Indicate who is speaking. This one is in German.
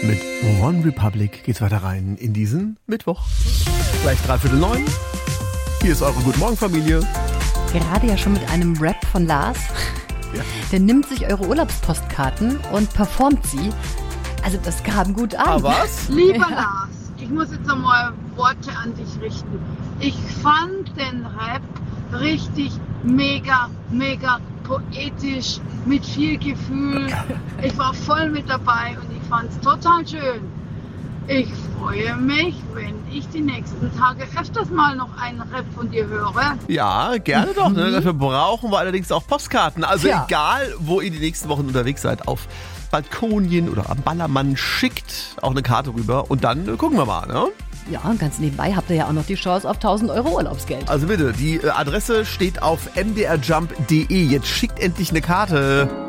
Speaker 1: Mit One Republic geht's weiter rein in diesen Mittwoch. Gleich 8:45. Hier ist eure Guten Morgen Familie.
Speaker 2: Gerade ja schon mit einem Rap von Lars.
Speaker 1: Ja.
Speaker 2: Der nimmt sich eure Urlaubspostkarten und performt sie. Also das kam gut an.
Speaker 1: Ah, was?
Speaker 3: Lieber Lars, ich muss jetzt einmal Worte an dich richten. Ich fand den Rap richtig mega poetisch, mit viel Gefühl. Ich war voll mit dabei und ich fand es total schön. Ich freue mich, wenn ich die nächsten Tage öfters mal noch einen Rap von dir höre.
Speaker 1: Ja, gerne doch. Ne? Dafür brauchen wir allerdings auch Postkarten. Also
Speaker 2: Tja.
Speaker 1: egal, wo ihr die nächsten Wochen unterwegs seid, auf Balkonien oder am Ballermann, schickt auch eine Karte rüber und dann gucken wir mal, ne?
Speaker 2: Ja, und ganz nebenbei habt ihr ja auch noch die Chance auf 1.000 € Urlaubsgeld.
Speaker 1: Also bitte, die Adresse steht auf mdrjump.de. Jetzt schickt endlich eine Karte.